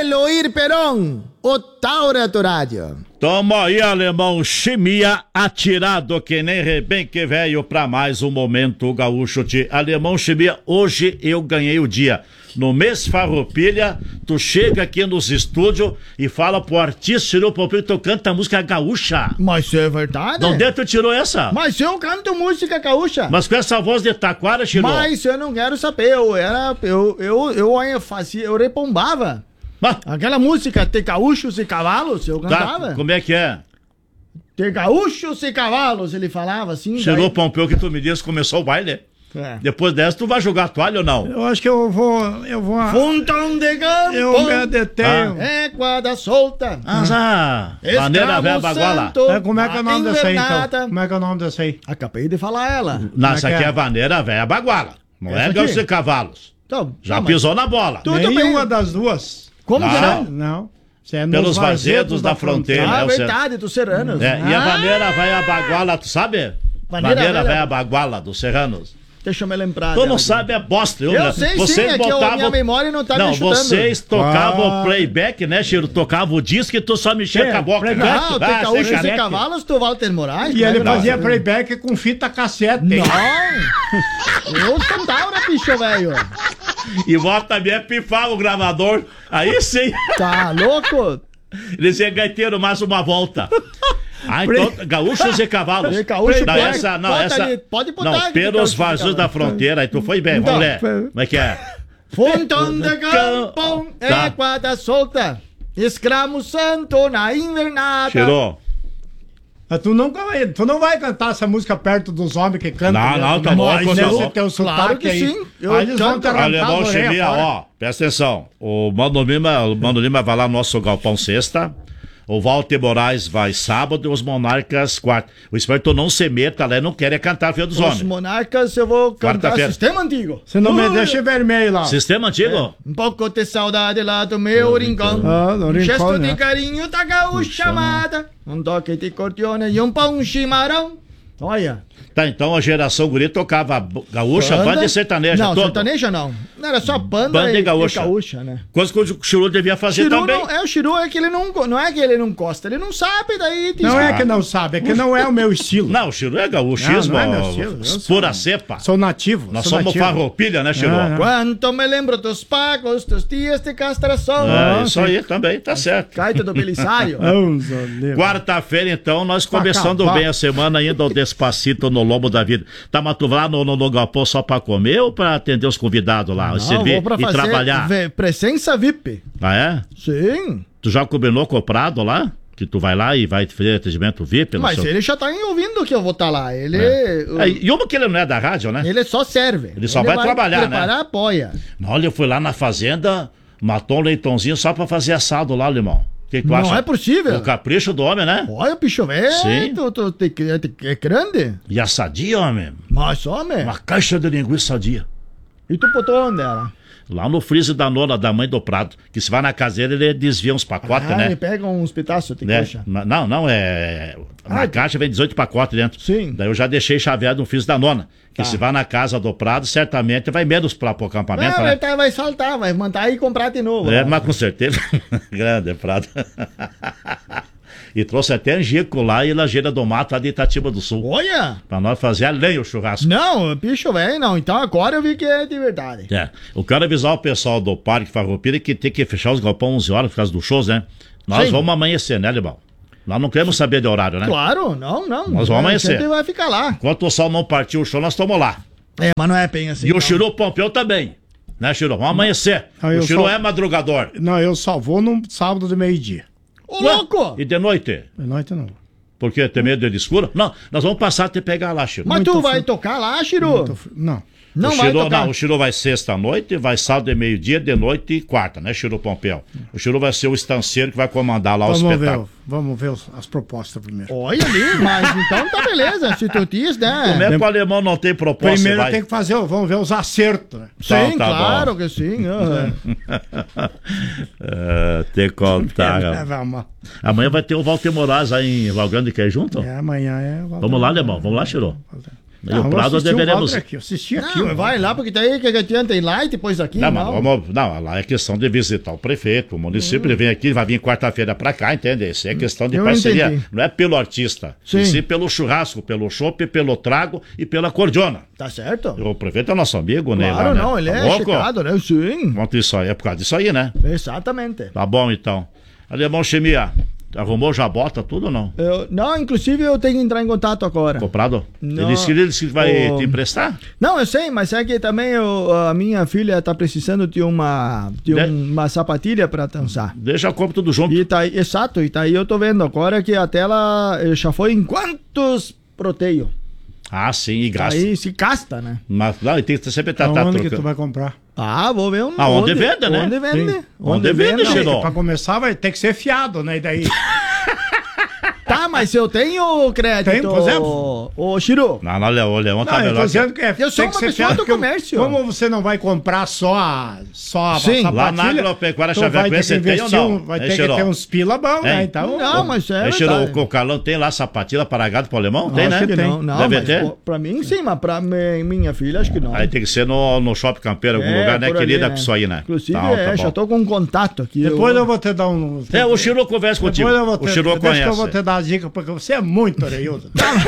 Eloir Peron, o Taura do Rádio. Toma aí, alemão, chimia atirado que nem rebenque velho pra mais um momento gaúcho de alemão chimia. Hoje eu ganhei o dia. No mês Farroupilha, tu chega aqui nos estúdios e fala pro artista, tirou o palpite, tu canta música gaúcha. Mas é verdade? De onde é que tu tirou essa? Mas eu canto música gaúcha. Mas com essa voz de taquara, tirou. Mas eu não quero saber, eu fazia, eu repombava. Aquela música, Te Gaúchos e Cavalos, eu cantava. Tá, como é que é? Te Gaúchos e Cavalos, ele falava assim. Tirou o Pompeu que tu me disse, começou o baile. É. Depois dessa, tu vai jogar a toalha ou não? Eu acho que eu vou... Funtão de campo, Eu me detenho. Égua solta. Maneira velha baguala. Como é que é o nome dessa aí, então? Como é que é o nome dessa aí? Acabei de falar ela. Essa aqui é a vaneira velha baguala. Não Essa é aqui? Gaúchos e Cavalos. Então, Já pisou na bola. Nenhuma das duas. Como que não? Não. Você é Pelos varzedos da fronteira. Ah, É o verdade, dos serranos. É, e a vaneira velha baguala, tu sabe? Vaneira velha baguala dos serranos. Deixa eu me lembrar. Tu não dela. sabe é bosta. Eu sei sim, é que a minha memória não tá me ajudando. Vocês tocavam playback, né, Chiro? Tocavam o disco e tu só mexia com a boca. Não, Te Gaúchos e Cavalos do Walter Moraes. E ele fazia playback com fita cassete. Não! Eu cantava, bicho velho. E volta também é pifar o gravador. Aí sim. Tá louco? Ele dizia, gaiteiro, mais uma volta. Ah, então, Gaúchos e Cavalos. Gaúcho, não, essa, não, essa. ali, pode botar. Não, pelos varzedos da fronteira. Aí tu foi bem, vamos ler. Como é que é? Funtão de campo, égua solta, escravo santo na invernada. Cheirou. Tu não vai cantar essa música perto dos homens que cantam. Não, tá louco, tá louco. Teu sotaque Claro que aí. sim. Aí eles vão te arrancar Alemão a orelha Chimia, fora. ó, presta atenção. O Mano Lima vai lá no nosso galpão sexta. O Walter Moraes vai sábado e os Monarcas quarta. O espírito não se meta lá e não quer cantar Feio dos Os Homens. Monarcas eu vou cantar Quarta-feira. Sistema Antigo. Você não me deixa vermelho lá. Sistema antigo? Um pouco de saudade lá do meu rincão. no Um rincão, gesto né? de carinho da gaúcha amada. Um toque de cordiona e um pão chimarrão. Olha. Tá, então a geração guri tocava gaúcha, banda e sertaneja. Não, todo. sertaneja não. Não era só banda, Banda e gaúcha. né? Coisa que o Chiru devia fazer Chiru também. o Chiru é que ele não é que ele não gosta, ele não sabe, daí... Não é que não sabe, é que não é o meu estilo. Não, o Chiru é gaúchismo, Não, não é meu estilo, eu pura cepa. Sou nativo. Nós sou somos nativo. farroupilha, né, Chiru? Não. Quanto me lembro dos pagos, dos dias de castração. Isso aí também, tá certo. Caeta do Belisário. Quarta-feira, então, nós começando acabar. bem a semana, indo ao Despacito no lombo da vida. Tá, mas tu vai lá no galpão só pra comer ou pra atender os convidados lá? Não, servir vou pra e fazer trabalhar? presença VIP. Ah, é? Sim. Tu já combinou com o Prado lá? Que tu vai lá e vai fazer atendimento VIP? no Mas seu- ele já tá ouvindo que eu vou estar lá. Ele... E uma que ele não é da rádio, né? Ele só serve. Ele só vai trabalhar, preparar, apoia. Não, ele foi lá na fazenda, matou um leitãozinho só pra fazer assado lá, Limão. O que tu acha? Não é possível. O capricho do homem, né? Olha, bicho velho. Sim. É grande. E a sadia, homem. Mas, homem. Uma caixa de linguiça sadia. E tu botou onde ela? Lá no freezer da nona, da mãe do Prado. Que se vai na caseira, ele desvia uns pacotes, Ele né? pega uns pedaços de Né? coxa. Não, na caixa vem 18 pacotes dentro. Sim. Daí eu já deixei chaveado no freezer da nona. Que se vai na casa do Prado, certamente vai menos pro acampamento, Não, né? ele vai saltar, vai mandar e comprar de novo. É, né? mas com certeza. Grande, Prado. E trouxe até angico lá e lajeira do mato lá de Itatiba do Sul. Olha! Pra nós fazer a lenha o churrasco. Não, bicho velho, não. Então agora eu vi que é de verdade. É. Eu quero avisar o pessoal do Parque Farroupilha que tem que fechar os galpões 11 horas por causa dos shows, né? Nós Sim. vamos amanhecer, né, Libão? Nós não queremos saber de horário, né? Claro, não. Nós vamos amanhecer. A gente vai ficar lá. Enquanto o sol não partiu o show, nós estamos lá. É, mas não é bem assim. E o não. Chiru Pompeu também. Né, Chiru? Vamos amanhecer. eu O Chiru só- é madrugador. Não, eu só vou no sábado de meio-dia. Ô, louco! E de noite? De noite não. Porque tem medo de escuro? Não, nós vamos passar a te pegar lá, Chiru. Mas Muito tu vai frio. tocar lá, Chiru? Não. Não o vai Chiru, tocar. não, o Chiru vai sexta-noite, vai sábado de meio-dia, de noite e quarta, né, Chiru Pompeu? O Chiru vai ser o estanceiro que vai comandar lá o espetáculo. Vamos ver as propostas primeiro. Olha ali, mas então tá beleza. Se tu diz, né? Como é que o alemão não tem proposta? Primeiro vai? tem que fazer, vamos ver os acertos, né? Sim, tá claro bom. que sim. Te contar. Vamos. Amanhã vai ter o Walter Moraes aí em Valgrande, quer ir junto? Amanhã é... Vamos lá, alemão. Vamos lá, Chiru. E o Prado deveremos... Aqui, eu assisti aqui. Não, vai lá, porque daí que tem lá e depois aqui. Não, lá é questão de visitar o prefeito. O município ele vem aqui, vai vir quarta-feira pra cá, entende? Isso é questão de Eu parceria. entendi. Não é pelo artista, Sim. e sim pelo churrasco, pelo chopp, pelo trago e pela cordiona. Tá certo? O prefeito é nosso amigo, né? Claro, lá, né? não, ele Tá é louco? checado, né? Sim. Conta isso aí, é por causa disso aí, né? Exatamente. Tá bom, então. Alemão Chimia, arrumou já bota tudo ou não? Não, inclusive eu tenho que entrar em contato agora. Comprado? Não. Ele disse que vai te emprestar? Não, eu sei, mas é que também a minha filha tá precisando de uma sapatilha para dançar. Deixa eu compro tudo junto. E tá aí, exato, e tá aí eu tô vendo agora que a tela já foi em quantos proteios. Ah, sim, e gasta. Aí se gasta, né? Mas não, tem que sempre estar Onde que tu trocando. vai comprar? Ah, vou ver onde vende, né? Onde vende. Sim. Onde vende, não. Chiro? Pra começar vai ter que ser fiado, né? E daí... Tá, mas eu tenho crédito. Tem, por exemplo? Ô, Chiro. Não, o Leão tá Não, eu tô melhor. dizendo que Eu sou tem que uma ser pessoa fiado, do porque comércio. Como você não vai comprar só a Sim, lá na Agropecuária tu vai ter Chapecoense que tem ou investir não? vai Hein, ter que Chiro? ter uns pila bom, né? Hein? Então, Não, mas é Chiro, verdade. o Carlão tem lá sapatilha para gado pro alemão? Tem, Acho né? que tem. Não, Deve mas, ter? pô, pra mim sim, mas pra minha filha acho que não. Aí tem que ser no Shopping Campeiro, em algum lugar, né, por ali, querida? né? Com isso aí, né? Inclusive, Tá bom. já tô com um contato aqui. Depois eu vou te dar um... O Chiro conversa contigo. Depois eu vou O Chiro deixa conhece. que eu vou te dar as dicas, porque você é muito orelhudo.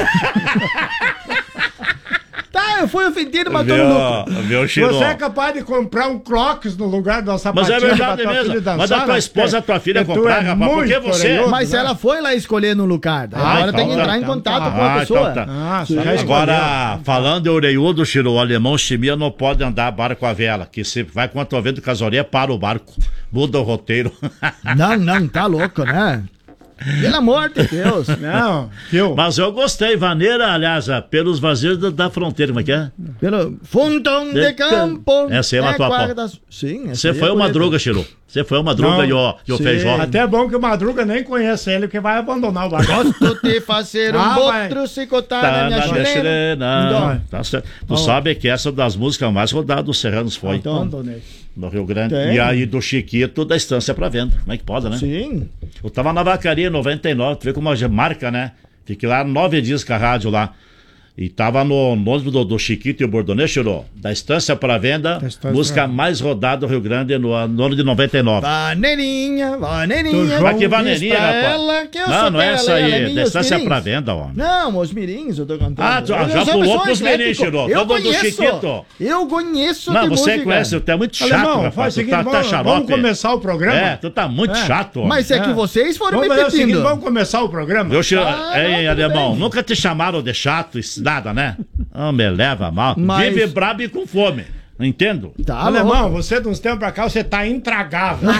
Tá, eu fui ofendido, mas tô no lucro. Viu, Chiro? Você é capaz de comprar um Crocs no lugar da Mas sapatilha é verdade pra tua mesmo. filha dançar, Mas a tua né? esposa, a tua filha Tu comprar, é rapaz, por que muito você? orelhudo, Mas né? ela foi lá escolher no lugar. Agora então tem que tá. entrar em contato com a Ah, pessoa. então tá. Ah, Sim. já escolheu. Agora, falando de orelhudo, Chiro, o alemão Chimia não pode andar barco à vela, que se vai com o vento com as orelhas, para o barco. Muda o roteiro. Não, tá louco, né? Pelo amor de Deus. Não, viu? Mas eu gostei, vaneira, aliás, pelos vazios da fronteira, como é que é? Pelo fundão de campo. Essa aí é uma tua guarda... Sim, essa Você aí foi é uma bonita. madruga, Chiro. Você foi uma madruga Não. e o Sim. feijó. Até é bom que o Madruga nem conhece ele, porque vai abandonar o barco. Gosto de fazer um vai. outro cicotar Tá na minha na minha chilena. chilena. Tá certo. Tu sabe que essa das músicas mais rodadas dos Serranos foi Então, Abandonei. no Rio Grande. Tem. E aí do Chiquito da Estância pra Venda. Como é que pode, né? Sim. Eu tava na vacaria em 99, tu vê como a marca, né? Fiquei lá 9 dias com a rádio lá. E tava no ônibus do Chiquito e o Bordonê, Chiro, da Estância para Venda, Da Estância música pra Venda. mais rodada do Rio Grande no ano de 99. Vaneirinha. Vai que vaneirinha, diz pra rapaz. ela que eu Não, sou não é dela, essa ela é aí, minha, da os Estância mirins. para Venda, homem. Não, os mirins eu tô cantando. Ah, tu Eu já sou pulou pessoa pros mirins, eclético. Chiro. Eu Todo do conheço. Chiquito. Eu conheço Não, de você música. conhece, tu é muito chato, Alemão, rapaz. faz o Tu seguinte, tá vamos xarope. começar o programa? É, tu tá muito chato, homem. Mas é que vocês foram Vamos me fazer o seguinte, pedindo. vamos começar o programa? Viu, Chiro? Ah, Ei, não, tudo alemão, bem. nunca te chamaram de chato, isso, nada, né? Ah, me leva mal. Mas- Vive brabo e com fome. Não entendo? Tá, Alemão, louco. você de uns tempos pra cá, você tá intragável.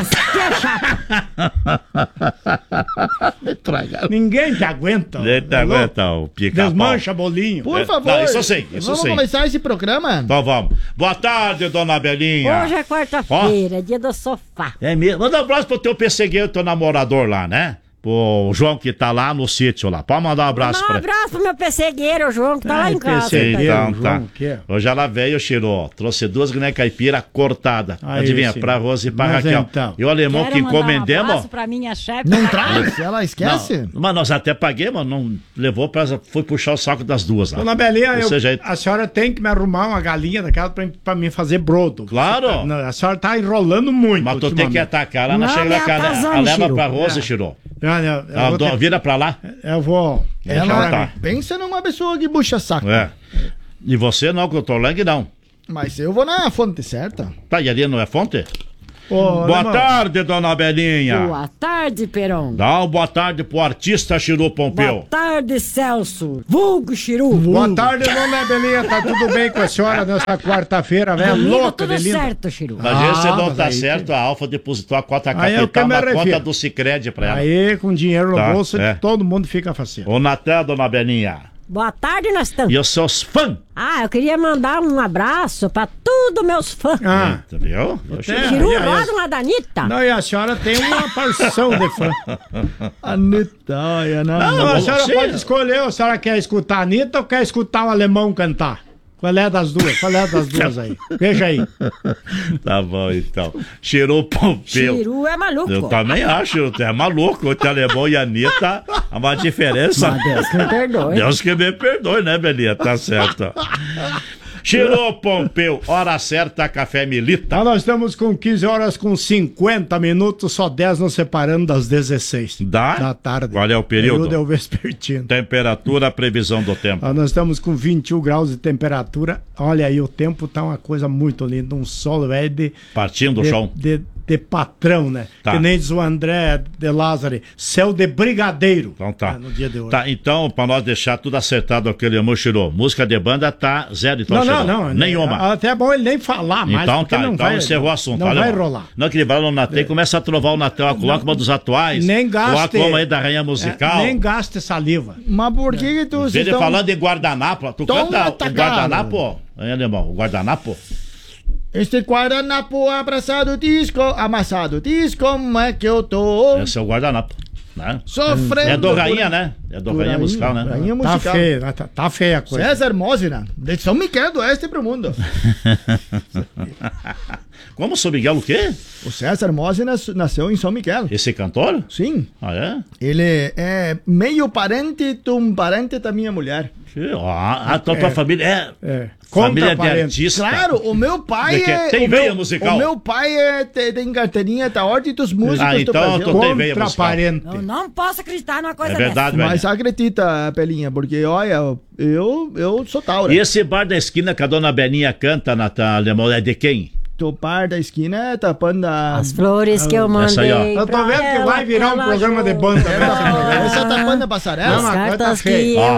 Ninguém te aguenta. Eita, Tá louco? aguenta o pica-pau. Desmancha bolinho. Por É, favor. não, isso sim, isso vamos sim. começar esse programa? Então vamos. Boa tarde, dona Belinha. Hoje é quarta-feira, dia do sofá. É mesmo. Manda um abraço pro teu perseguido, teu namorador lá, né? Pro João que tá lá no sítio lá. Pode mandar um abraço Dá um pra abraço pro meu pessegueiro, o João, que tá lá Ai, em casa. pessegueiro. Então João, tá. o quê? Hoje ela veio, Chiro. Trouxe 2 guiné caipira cortada. Aí Adivinha? sim. Pra Rose e pra Mas Raquel. então. E o alemão Quero que mandar um encomendemos. abraço pra minha chefe. Não traz? Ela esquece? Não, mas nós até paguei, mas não levou pra. Foi puxar o saco das duas lá. Dona Belinha, Desse jeito. a senhora tem que me arrumar uma galinha daquela pra mim fazer brodo. Claro. Não, a senhora tá enrolando muito. Mas tu tem que ultimamente. atacar lá na Não, chega me da cara. atazane, Ela leva Chiro. pra Rose, Chiro. Eu vou ter- Vira pra lá. eu vou. Ela tá. pensa numa pessoa que bucha saco. É. E você não, que eu tô lang, não. Mas eu vou na fonte certa. Tá, e ali não é fonte? Ô, Boa alemão, tarde, dona Belinha. Boa tarde, Peron. Dá uma boa tarde pro artista Chiru Pompeu. Boa tarde, Celso. Vulgo Chiru. Boa tarde, dona Belinha. Tá tudo bem com a senhora nessa quarta-feira, velho? Comigo Louca tudo de linda. certo, Chiru. Mas esse Ah, não mas tá aí certo, a Alfa depositou a cota Aí é o que capital eu me na refiro. conta do Sicredi pra ela. Aí, com dinheiro no Tá, bolso, é. todo mundo fica faceiro. Ô Natan, dona Belinha. Boa tarde, Nastão. E os seus fãs? Ah, eu queria mandar um abraço pra todos meus fãs. Ah, Tá viu? Chiru, e aí, roda uma Danita. não, e a senhora tem uma porção de fã. Anitta, olha, não. Não, a senhora sim. pode escolher, a senhora quer escutar a Anitta ou quer escutar o alemão cantar? Qual é das duas aí? Veja aí. Tá bom, então. Chiru Pompeu. Chiru é maluco. Eu também acho, é maluco. O alemão e a Anitta, há uma diferença. Mas Deus que me perdoe. Deus que me perdoe, né, Belinha? Tá certo. Chiru Pompeu, hora certa, Café Milita. Então nós estamos com 15 horas com 50 minutos, só 10 nos separando das 16 da tarde. Qual é o período? O período é o vespertino. Temperatura, previsão do tempo. Nós estamos com 21 graus de temperatura. Olha aí, o tempo tá uma coisa muito linda. Um sol velho de... Partindo do chão. De patrão, né? Tá. Que nem diz o André de Lázaro, céu de brigadeiro. Então tá. No dia de hoje. Tá, então, pra nós deixar tudo acertado aquele amor, Chiru, música de banda tá zero, então, não. Nenhuma. Até é bom ele nem falar mais. Então tá, não então vai, encerrou o assunto. Não olha, vai rolar. Não equilibrar no Natal, começa a trovar o Natal, coloca uma dos atuais. Nem gaste. Coloca uma aí da rainha musical. Nem gaste saliva. Mas por que tu... Ele falando de guardanapo, tu Tão canta atacado. o guardanapo, hein, alemão? O guardanapo? Este guardanapo abraçado diz, amassado diz como é que eu tô Esse é o guardanapo, né? sofrendo. É do rainha, né? É do rainha musical, né? Rainha Tá musical. feia, tá feia a coisa. César Mósina, de São Miguel do Oeste pro mundo. Como São Miguel o quê? O César Mósina nasceu em São Miguel. Esse cantor? Sim. Ah, é? Ele é meio parente de um parente da minha mulher. A tua família É. Família de Contra artista. Claro, o meu pai é... Tem o veia meu, musical. O meu pai tem carteirinha da ordem dos músicos do então Brasil. tu tem veia Contra musical. parente. Não posso acreditar numa coisa É verdade, dessa. velho. Mas acredita, Pelinha, porque olha, eu sou taura. E esse bar da esquina que a dona Beninha canta, Natal Alemão, é de quem? O bar da esquina é tapando As flores que eu Essa aí, ó. mandei. Eu tô vendo que vai virar um programa de banda. Essa tapando a passarela. Não, mas As agora tá cartas feio. que Ó, eu